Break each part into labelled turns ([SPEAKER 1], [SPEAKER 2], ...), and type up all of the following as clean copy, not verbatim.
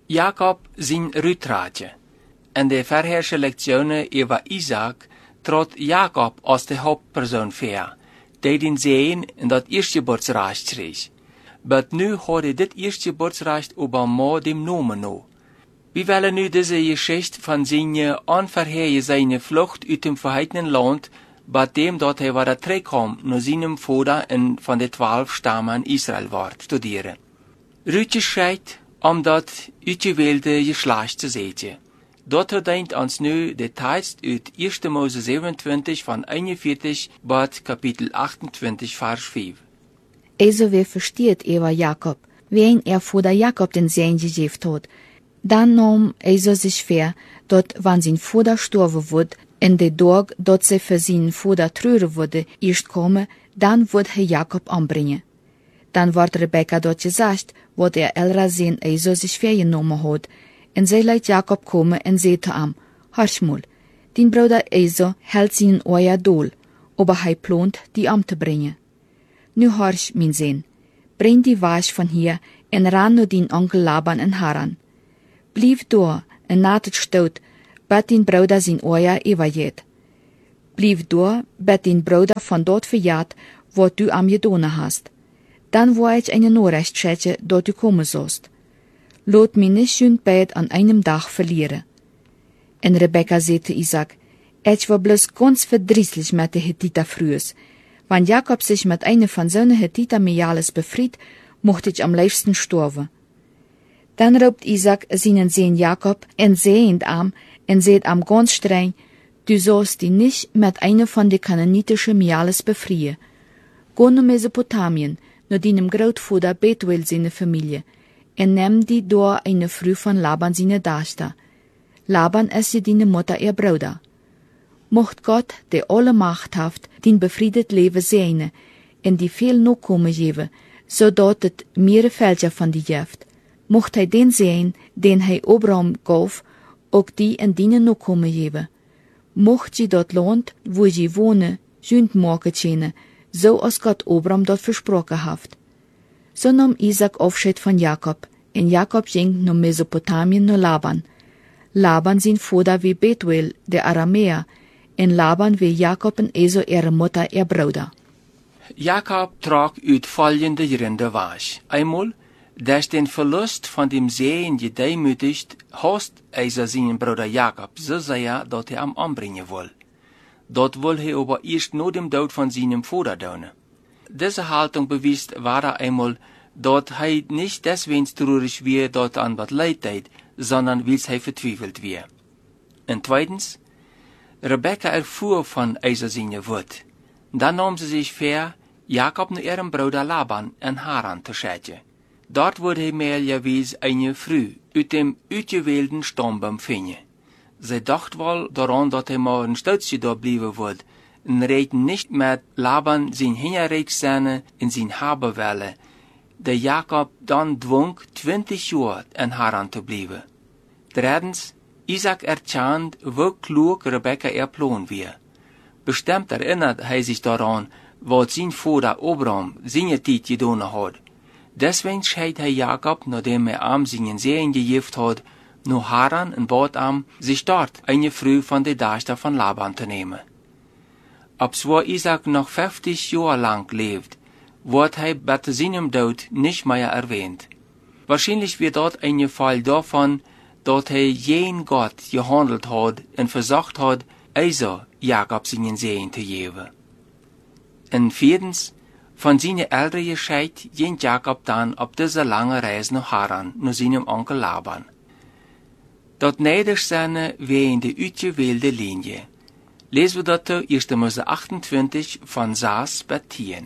[SPEAKER 1] Jakob zijn Rütraatje. In de vorherige Lektionen über Isaac trat Jakob als de Hauptperson vor, die den Sehen in dat Eerstgeboortsrecht kreeg. Maar nu had hij dit Eerstgeboortsrecht über Ma dem Nomen no. Wir wollen nu diese Geschichte von seiner unvorhergesehenen Flucht aus dem verheitenen Land, bei dem dort er wieder zurückkam, nach seinem Vater in von den 12 Stammen Israel war, studieren. Rütje schreibt, dat uitgewählte Geschlecht zu sehen. Dort denkt uns nu Details aus 1. Mose 27 von 41 bis Kapitel 28 Vers 5.
[SPEAKER 2] Also wer versteht über Jakob, wen Vater Jakob den Sehen gegeben hat. Dann nahm also sich vor, dort wann sein Vater sterben wird, in de Tag, dort sie für seinen Vater trauern würde, erst kommen, dann wird er Jakob anbringen. Dann wird Rebekka dort gesagt, wat älterer Sohn also sich vorgenommen hat, und sie lässt Jakob kommen und sagte ihm, hörst mal, dein Bruder also hält seinen Eier dohl, aber er plant, die anzubringen. Nu hörst, mein Sohn, bring die Wasch von hier und ran nur dein Onkel Laban in Haran. Blieb da en na het stoot, bet dein Bruder sein Eier übergeht. Blieb da, bet dein Bruder von dort verjaht, wat du am gedone hast. Dann wo ich eine Nachricht schätze, dort du kommen sollst. Lot mich nicht schön beid an einem Tag verlieren. En Rebekka sagte Isaac, ich war bloß ganz verdrießlich mit der Hethiter frühes. Wenn Jakob sich mit einer von seinen Hethiter Meales befried, mochte ich am liebsten sterben. Dann roept Isaac seinen Sohn Jakob en sehend am en seht am ganz streng, du sollst die nicht mit einer von den kananitischen Meales befriehen. Geh nach Mesopotamien, nach deinem Großvater Betuel seine Familie, en nimm die da eine Frau von Laban seine Tochter. Laban ist ja deine Mutter ihr Bruder. Mocht Gott, der alle Macht haft, den befriedet Leben sehne, en die viel Nachkommen geben, so dort het mehrere Fälscher von die Jeft. Mocht hij den sehen, den hij Abraham gaf, ook die en dienen Nachkommen geben. Mocht sie dort land, wo sie wohnen, sünd maken tjene, so als Gott Abraham dort versprochen haft. So nahm Isaac Aufschied von Jakob, en Jakob ging nach Mesopotamien nach Laban. Laban sein Vater wie Betuel, der Aramäer, en Laban wie Jakob en Esau ihre Mutter, ihr Bruder.
[SPEAKER 1] Jakob trug uit folgende Gründe wasch. Einmal, dass den Verlust von dem Sehen gedemütigt, hast Esau seinen Bruder Jakob so sehr, dass er am anbringen will. Dort will er aber erst nach dem Tod von seinem Vater tun. Diese Haltung bewies war einmal, dass er nicht deswegen traurig war, dort an was Leid tat, sondern weil er vertwijfelt war. Und zweitens, Rebekka erfuhr von Esau seine Wut. Dann nahm sie sich vor, Jakob nach ihrem Bruder Laban in Haran zu schicken. Dort wurde er möglicherweise eine Frau aus dem ausgewählten Stammbaum finden. Sie dacht wohl daran, dass er mal ein Stützchen da bleiben wird, und reden nicht mit Laban sein Hinterreichsene in sein Haberwelle, der Jakob dann zwang, 20 Jahre in Haran zu bleiben. Drittens, Isaac erkannt, wie klug Rebekka ihr Plan war. Bestimmt erinnert er sich daran, was sein Vater Abraham seine Zeit getan hat. Deswegen scheid er Jakob, nachdem er am seinen Sehen gegeben hat, nach Haran und bat am, sich dort eine Frau von der Tochter von Laban zu nehmen. Obwohl Isaac noch 50 Jahre lang lebt, wird er bei seinem Tod nicht mehr erwähnt. Wahrscheinlich wird dort ein Fall davon, dass er jen Gott gehandelt hat und versucht hat, Esau Jakob seinen Sehen zu geben. Und viertens, von seiner älteren Gescheit ging Jakob dann auf diese lange Reise nach Haran, nach seinem Onkel Laban. Dort Niederseine wäre in der ausgewählte Linie. Lesen wir dazu 1. Mose 28 von 6 bis 10.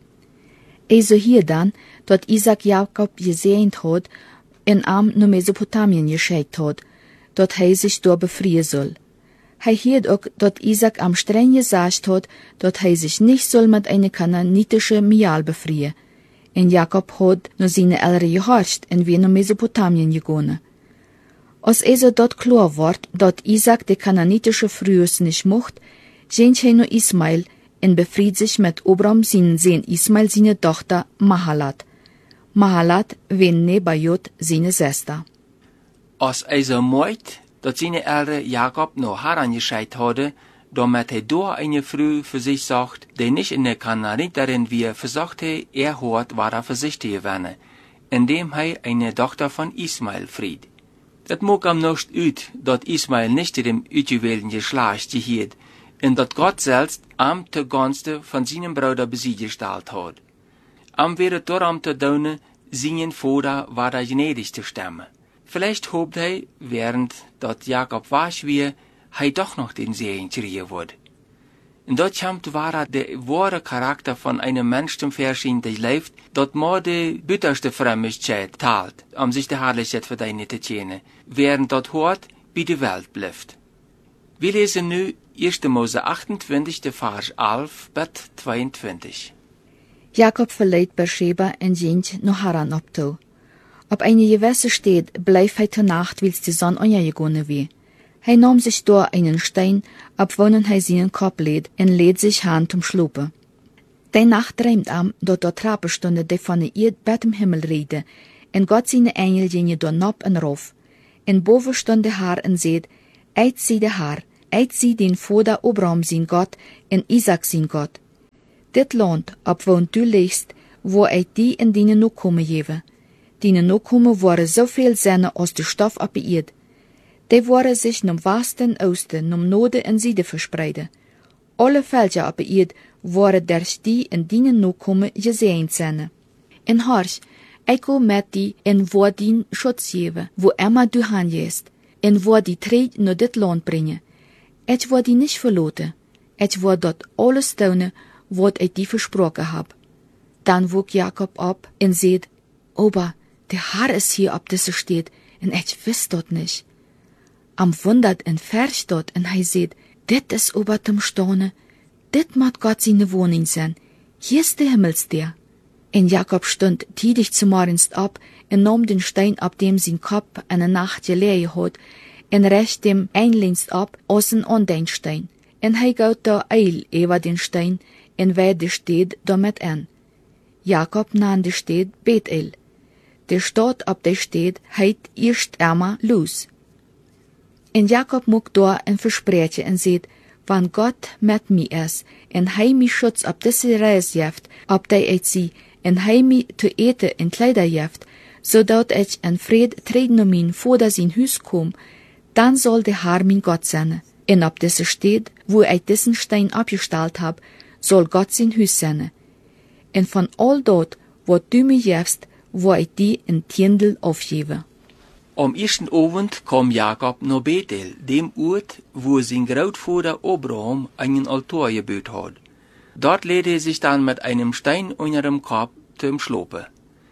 [SPEAKER 2] Also hier dann, dort Isaac Jakob gesehnt hat, in Am nach Mesopotamien geschickt hat, dort er sich dort befreien soll. Er hielt auch, dort Isaac am streng gesagt hat, dort er sich nicht soll mit einer kananitischen Mial befreien. Und Jakob hat nur seine Eltern gehorcht und wir nach Mesopotamien gegangen. Als also dort klar wird, dort Isaac die kananitische Frühes nicht mocht, ging er nach Ismael und befried sich mit Abraham seinen Sohn Ismael seine Tochter Mahalat. Mahalat wenn Nebajot seine Schwester.
[SPEAKER 1] Als eiser moit, dat seine Eltern Jakob noch Haran gescheit hadden, damit hij door eine Frau für sich sagt, die nicht in der Kananiterin wie versucht hij, hört, war vorsichtig gewesen, indem hij eine Tochter von Ismael fried. Dat mag am noch uit, dat Ismael nicht dem uitgewählten Geschlecht gehielt, und dat Gott selbst am zugunsten von seinem Bruder besiegestalt hat. Am wäre darum zu tun, seinen Vater war der gnädig zu stemmen. Vielleicht hofft hij, während dat Jakob was wie, hij doch noch den Segen kriegen wird. Und dort kommt war der wahre Charakter von einem Menschen zum Verschieden, der lebt, dort more die bitterste Frömmigkeit teilt, sich die Herrlichkeit für deine zu tjänen, während dort hört, wie die Welt bleibt. Wir lesen nu 1. Mose 28, Vers 11 bis 22.
[SPEAKER 2] Jakob verleiht Beersheba en ging naar Haran op toe. Op eine gewisse Stadt bleef hij te nacht, wils die Sonne ondergegangen wie. Hij nam sich door einen Stein, ab wonnen hij seinen Kopf lädt, en lädt sich Hand zum Schlupen. Die Nacht träumt dat dort Trappestunde die von ihr Bett im Himmel rede, en Gott seine Engel gingen door nop en rauf. En boven stond de Haar en zeid, eit sie de Haar, eit sie den Vater Abraham sein Gott, en Isaac sein Gott. Dit land, ab woon du legst, wo eit die en die Nachkommen geven. Die Nachkommen waren zoveel Zähne als de Stoff op de Erde. Die waren sich nom Westen, Osten, nom Norden en Süden verspreiden. Alle Völker op de Erde waren durch die en die Nachkommen gesehen zijn. En horch, ik wil met die en wo die Schutz geven, wo immer du hangehst, en wo die Tritt naar dit land brengen. Ik wil die nicht verloten. Ik wil dat alles doen, wat ik die versproken heb. Dan woog Jakob op en zei, Opa, der Haar is hier op deze Stadt, en ik wist dat niet. Am wundert en vers dort, en hij zei, dit is ober dem Stone, dit moet Gott seine Wohnung sein, hier ist der Himmelsdeer. En Jakob stund tidig zum Morgens op, en nam den Stein, op dem sein Kopf eine Nacht gelegen had, en recht dem einlinst op, außen an den Stein. En hij gaut da eil über den Stein, en wij de Stadt damit an. Jakob nahm de Stadt Bethel. Der Stadt op de Stadt heit erst einmal Luz. En Jakob mocht door en versprechen en zei, wann Gott met mij is, en hij mij schutz op deze reis geeft, op die ik zie, en hij mij te eten en kleider geeft, zodat ik in vrede treden om mijn vader zijn huis kom, dan zal de Haar mijn God zijn. En op deze Stadt, wo ik diesen Stein abgestalt heb, zal God zijn huis zijn. En van al dat, wat du mij geeft, wo ik die een tiendel afgeven.
[SPEAKER 1] Am ersten Abend kam Jakob nach Bethel, dem Ort, wo sein Großvater Abraham einen Altar gebaut hat. Dort legte er sich dann mit einem Stein unter dem Kopf zum Schlafen.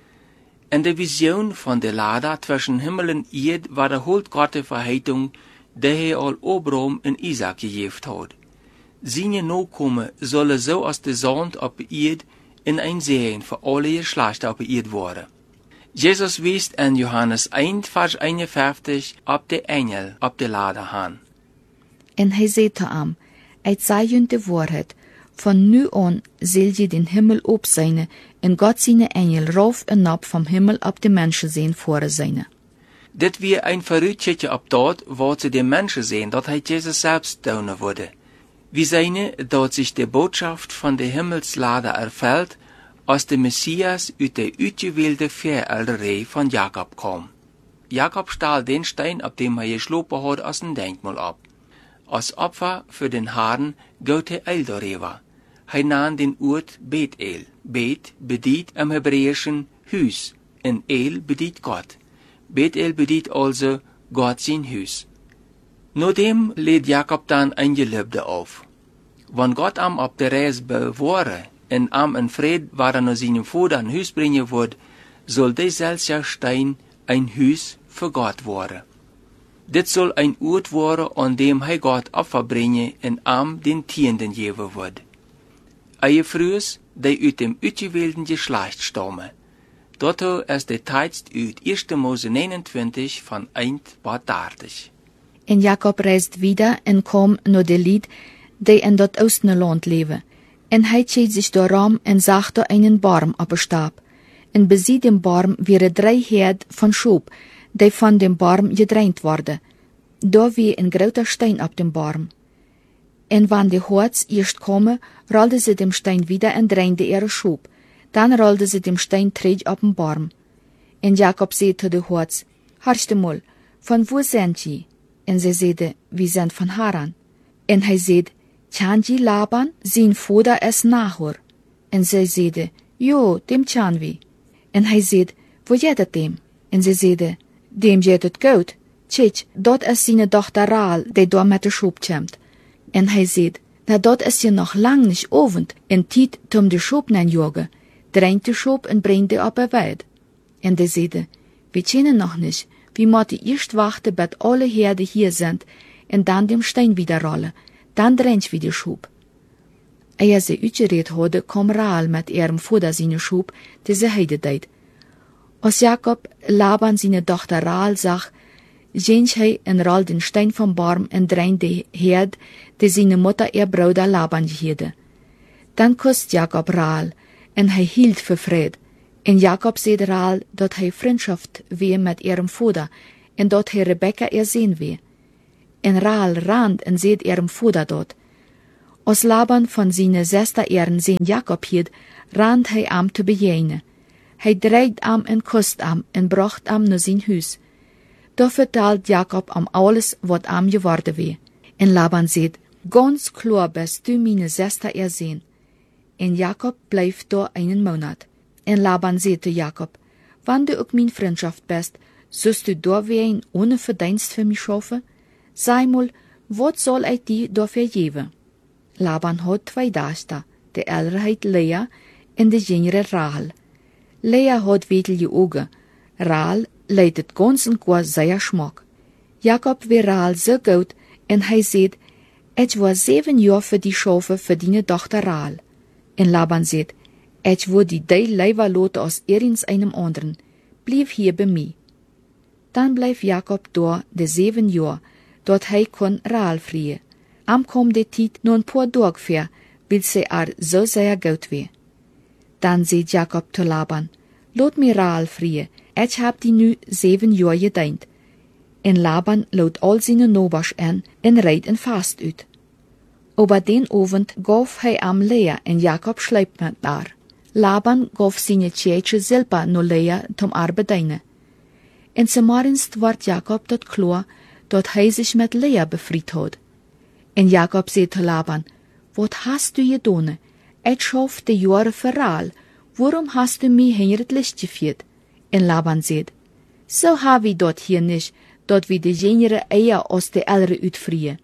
[SPEAKER 1] In der Vision von der Lade zwischen Himmel und Erde war der Gottes Verheißung, die er al Abraham und Isaac gegeben hat. Seine Nachkommen sollen so als der Sand auf der Erde in ein Segen für alle Geschlechter auf der Erde werden. Jesus wies in Johannes 1, Vers 51 op de Engel op de Lade aan.
[SPEAKER 2] En hij zei te hem, ik zei je de waarheid, van nu aan zal je den Himmel op zijn, en God zijn Engel rauf en op vom Himmel op de mensen zijn voor zijn.
[SPEAKER 1] Dit weer een vooruitzichtje op dat, wat ze de mensen zijn, dat hij Jesus selbst doen würde. Wir sehen, dat sich die Botschaft von der Himmelslade erfüllt, als der Messias uit der uitgewählte Verälterei von Jakob kam. Jakob stahl den Stein, auf dem er geschlafen hat, aus dem Denkmal ab. Als Opfer für den Herrn geht er Eil darüber. Er nahm den Ort Bethel. Bet bedeutet im Hebräischen Hus, und El bedeutet Gott. Bethel bedeutet also Gott sein Hus. Nachdem lädt Jakob dann ein Gelübde auf. Wenn Gott am auf der Reise bewahre, en am en Fried waar er naar zijn vader een huis brengen wordt, zal dezelfde Stein een huis voor God worden. Dit zal een oord worden aan dem hij God offer brengen en am den Tienden geven wordt. Eie Frühs, die uit dem uitgewählten Geschlecht stammen. Dato is de tijd uit 1. Mose 29 van 1 bis 30.
[SPEAKER 2] En Jakob reist wieder en kom naar de Lied, die in dat Oostenland leven. En hij zet zich daarom en zag daar einen Baum op een Stab. En bij dem Baum waren 3 Herd van Schop, die von dem Baum gedreht worden. Da wie ein großer Stein auf dem Baum. Und wann die Horts erst kommen, rollte sie dem Stein wieder und drehte ihre Schub. Dann rollte sie dem Stein träg auf den Baum. Und Jakob sagte zu den Horts, horchte mal, von wo sind sie? Und sie sagte, wir sind von Haran. Und er sagte, kann je Laban, sein Vater es Nahor? Und sie sagte, jo, dem kann wir. Und er sagte, wo geht dem? Und sie sagte, dem geht het gut. Tjitsch, dort ist seine Tochter Raal, die da mit der Schub kommt. Und er sagte, na dort ist ja noch lang nicht Abend, und Tiet zum de Schub nein Jorge, dreht die Schub und bringt die auf der Welt. Und er sagte, wir kennen noch nicht, wir müssen erst warten, bis alle Herde hier sind, und dann dem Stein wieder rollen, dann dreht wir die Schub. Ehe sie uitgereed hadden, kwam Raal met ihrem Vater seine Schub, die sie heide deed. Als Jakob Laban seine Tochter Raal zag, ging hij en roll den Stein vom Baum en drein de Herd, die seine Mutter ihr Bruder Laban gehielde. Dann kusst Jakob Raal, en hij hielt für Fred. En Jakob seht Raal, dat hij Freundschaft wie mit ihrem Vater, en dat hij Rebekka ihr sehen wie. En Raal rand en seht ihrem Vater dort. Als Laban von seine Schwester ihren Sohn Jakob hielt, rand hij am te bejenen. Hij dreigt am en kusst am en bracht am naar zijn huis. Da vertelt Jakob am alles, wat am geworden wie. En Laban sagt, ganz klar bist du meine Schwester ihr Sohn. En Jakob bleibt da einen Monat. En Laban sagt zu Jakob, wann du auch mein Freundschaft bist, sollst du da wein ohne Verdienst für mich schaffen? Sei mal, wat soll ich dir dafür geben? Laban hat 2 Töchter, die ältere heißt Lea und die jüngere Rahel. Lea hat wedelige Augen, Rahel leidet ganz und gar sehr Schmack. Jakob wie Rahel so gut, und er sagt, ich war 7 Jahre für die Schafe für deine Tochter Rahel. Und Laban sagt, ich will die 3 Leiber loten aus irgends einem anderen, blieb hier bei mir. Dann bleib Jakob da die 7 Jahre, dort er kon Rahel frie. Am kom de Tiet nur ein paar Tage für, weil sie so sehr gut wie. Dann sagt Jakob zu Laban, lot mir Rahel frie, ich hab die nu 7 Jahre gedient. En Laban lot all seine Nobers an en reed en Fast uit. Aber den Abend gaf hij am Lea en Jakob schleipt met haar. Laban gaf seine Tjeitje Zilpa no Lea zum Arbeiten. En morgens werd Jakob dat klar, dat hij sich met Lea befried had. En Jakob zei zu Laban, wat hast du gedaan? Ich schaf de Jahre für Rahel, warum hast du mich hinter het Licht geführt? En Laban zei, so hab ich dort hier nicht, dort wie die jüngere eher aus der ältere uitfriehen.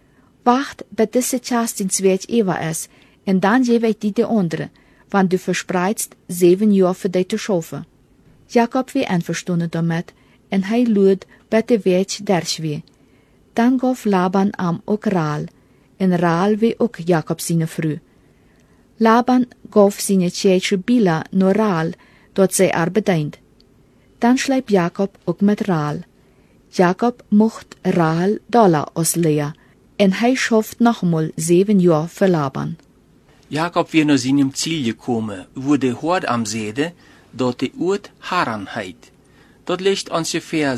[SPEAKER 2] Wacht, bis diese Chast in Zweig Eva ist, und dann gebe ich dir die andere, wann du verspreitst 7 Jahre für dich zu schaffen. Jakob wie einverstanden damit, und er lud, bis der Weg durch wie. Dann gaf Laban am auch Rahel, und Rahel wie auch Jakob seine Frau. Laban gaf seine Tjeitje Bila nur Rahel, dort sie arbeitend. Dann schleibt Jakob auch mit Rahel. Jakob mocht Rahel Dollar aus Lea, und er schafft nochmal 7 Jahre für Laban.
[SPEAKER 1] Jakob weer naar zijn Ziel gekomen, wo de Hort am Seede, dort de Ort Haran heit. Dort ligt ungefähr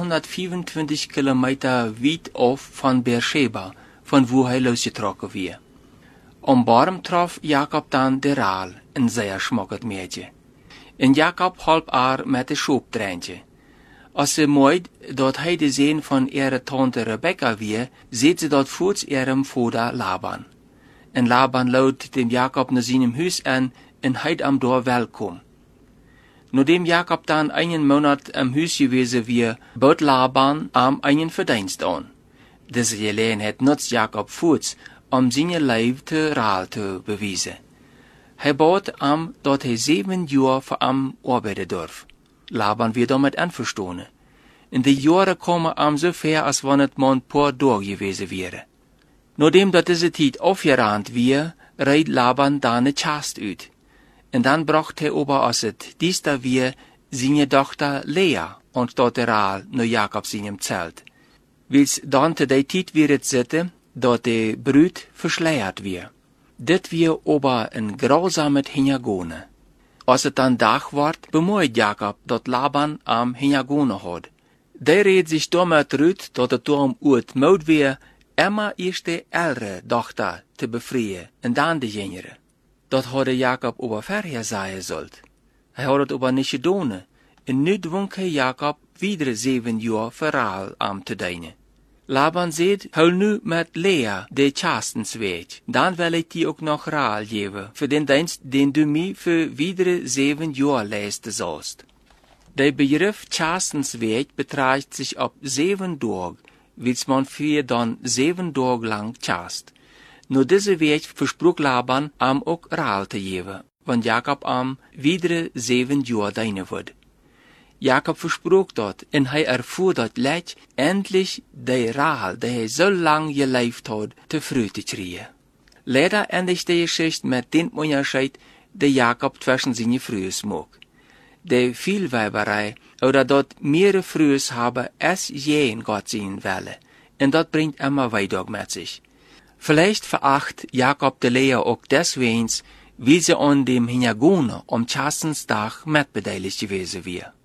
[SPEAKER 1] 725 Kilometer weit af von Beersheba, von wo hij losgetrokken weer. Am Baum traf Jakob dann de Rahel, een zeer schmackend meisje. En Jakob halp haar met de schooptreintje. Als ze meid dat hij de Sohn von ihrer Tante Rebekka weer, seht ze dat voets ihrem Vater Laban. En Laban laut dem Jakob naar seinem Huis an en heid am Dorf welkom. Nachdem Jakob dann einen Monat am Huis gewesen war, bot Laban am einen Verdienst an. Diese Gelegenheit nutzt Jakob voets, seine Leib te Rahel te bewijzen. Hij bot am, dat hij 7 Jahre voor am arbeiten durf. Laban wird damit einverstanden. In de Jahre kommen am so ver, als wann het man paar Tage gewesen wäre. Nachdem dat diese Zeit aufgerannt wir, reid Laban da ne Chast uit. Und dann bracht er aber, als het diester wir, seine Tochter Lea und dort Rahel no Jakob seinem Zelt. Wils dann te de Zeit wird sitte, dat de Brut verschleiert wir. Dit wir aber ein grausamet Hinjagone. Als het dan dag wordt, bemoeit Jakob dat Laban am Hinjagone had. Der redet sich damit rüt, dass er darum uit moet weer, immer eerst de ältere Tochter te befrieden und dann die jüngere. Dat had Jakob over verher sagen sollt. Hij had het aber nicht gedoen, und nu dwong hij Jakob wieder 7 Jahre verhaal am te dienen. Laban zegt, hou nu met Lea de Chastensweg, dan wil ik die ook nog raal geven, voor den dienst den du mij voor wieder 7 Jahre leisten sollst. Der Begriff Chastensweg betrachtet sich auf 7 Tage, wils man für dann 7 Tage lang chast. Nur diese Weg versprach Laban am auch raal te geven, wenn Jakob am wieder 7 Jahre dienen wird. Jakob versprach dort, und hij erfuhr dort leicht, endlich de Rahel, die hij so lang geleefd had, te früh te kriegen. Leider endigt die Geschichte mit den Unterschied, die Jakob zwischen seine Frühes mag. Die Vielweiberei, oder dort mehrere Frühes haben, als jeden Gott sehen welle, und dort bringt immer weiter mit sich. Vielleicht veracht Jakob de Lea auch deswegen, weil sie an dem Hintergrund am Chastensdag mitbeteiligt gewesen wäre.